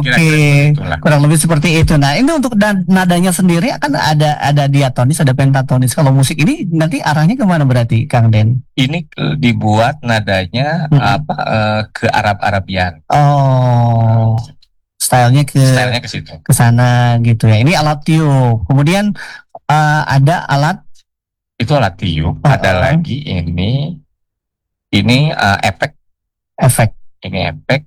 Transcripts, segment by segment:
Oke, kurang lebih seperti itu. Nah, ini untuk nadanya sendiri kan ada diatonis, ada pentatonis. Kalau musik ini nanti arahnya kemana berarti, Kang Den? Ini dibuat nadanya ke Arab-Arabian. Oh, stylenya Stylenya ke situ. ke sana gitu ya. Ini alat tiup. Kemudian ada alat Itu alat tiup. Ada lagi ini efek. Efek. Ini efek.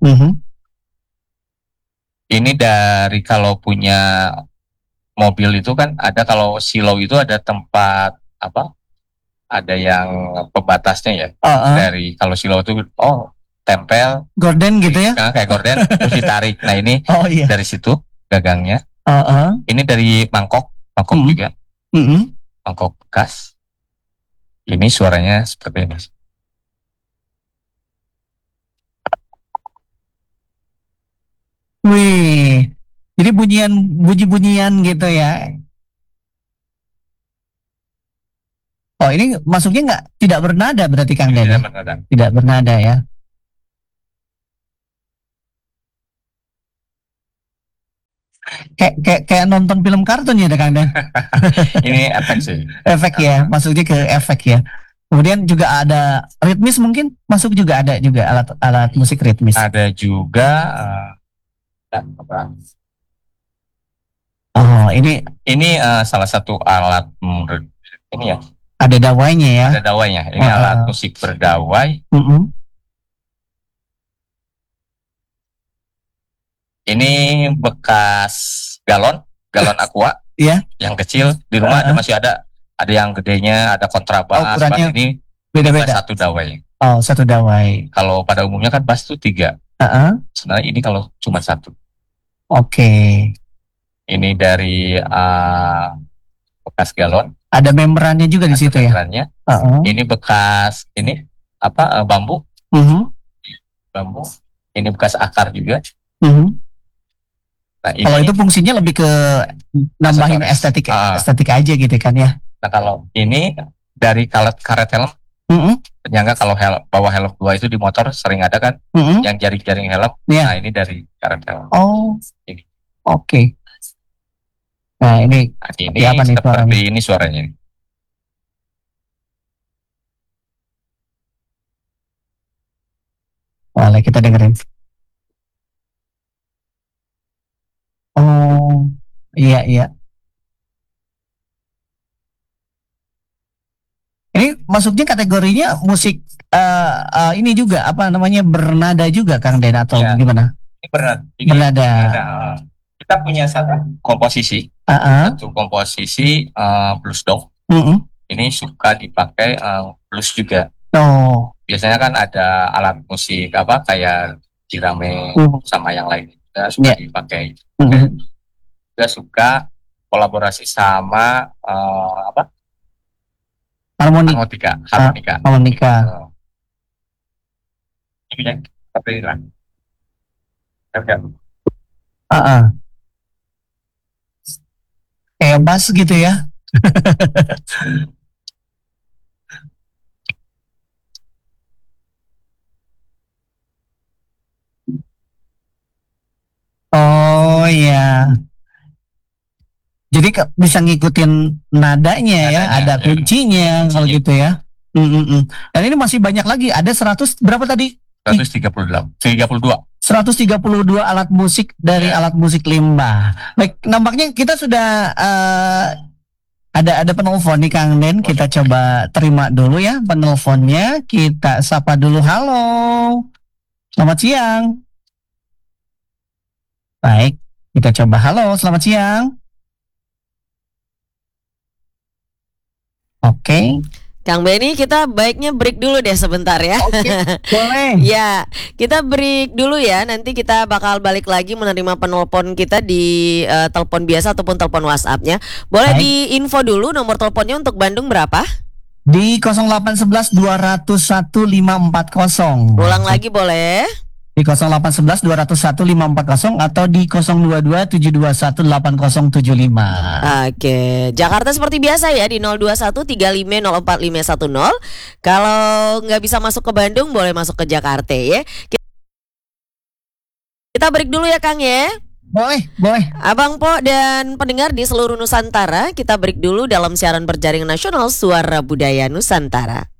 Ini dari kalau punya mobil itu kan ada, kalau silau itu ada tempat ada yang pembatasnya ya. Dari kalau silau itu tempel gorden gitu ya. Kayak gorden terus ditarik. Nah ini dari situ gagangnya. Ini dari mangkok juga. Mangkok bekas. Ini suaranya seperti ini. Wih, jadi bunyi-bunyian gitu ya. Oh, ini masuknya tidak bernada berarti, Kang Den? Tidak bernada. Tidak bernada ya. Kayak nonton film kartun ya, Kang Den? Ini efek sih. Efek ya, masuknya ke efek ya. Kemudian juga ada ritmis, mungkin masuk juga, ada juga alat musik ritmis. Ada juga. Oh, ini salah satu alat ini ya. Ada dawainya ya. Ada dawainya. Ini alat musik berdawai. Ini bekas galon aqua. Iya. Yang kecil di rumah masih ada yang gedenya, ada kontrabas. Ini beda-beda. Satu dawai. Oh, satu dawai. Kalau pada umumnya kan bass itu 3. Sebenarnya ini kalau cuma 1. Oke. Ini dari bekas galon. Ada membrannya juga di situ ya. Ini bekas bambu. Bambu. Ini bekas akar juga. Nah, kalau itu fungsinya lebih ke nambahin estetik aja gitu kan ya. Nah, kalau ini dari karet helm. Penyangga kalau bawa helm 2 itu di motor sering ada kan, yang jaring-jaring helm. Nah, ini dari karet helm. Oh, ini. Oke. Nah, ini apa nih seperti ini suaranya. Boleh kita dengerin. Oh, iya. Ini masuknya kategorinya musik ini juga bernada juga, Kang Den, atau gimana? Ini bernada. Kita punya satu komposisi. Satu komposisi blues dong. Ini suka dipakai blues juga. Oh. Biasanya kan ada alat musik kayak jirame sama yang lain. Kita suka dipakai. Kita suka kolaborasi sama harmonika. Ini yang seperti ini lah. Kayak bass gitu ya. Oh ya. Jadi bisa ngikutin nadanya ya, ada kuncinya kalau gitu ya. Dan ini masih banyak lagi, ada 100 berapa tadi? 132 alat musik dari alat musik limbah. Baik, nampaknya kita sudah ada penelpon nih, Kang Den. Kita coba terima dulu ya penelponnya. Kita sapa dulu. Halo, selamat siang. Baik, kita coba. Halo, selamat siang. Oke. Kang Benny, kita baiknya break dulu deh sebentar ya. Oke, boleh. Ya, kita break dulu ya. Nanti kita bakal balik lagi menerima penelpon kita di telepon biasa ataupun telepon WhatsApp-nya. Boleh diinfo dulu nomor teleponnya untuk Bandung berapa? Di 0811 201 540. Ulang lagi boleh? Di 0811 201 540 atau di 022 721 8075. Oke, Jakarta seperti biasa ya di 021 35 04 510. Kalau nggak bisa masuk ke Bandung boleh masuk ke Jakarta ya. Kita break dulu ya, Kang ya. Boleh. Abang Po dan pendengar di seluruh Nusantara, kita break dulu dalam siaran berjaring nasional Suara Budaya Nusantara.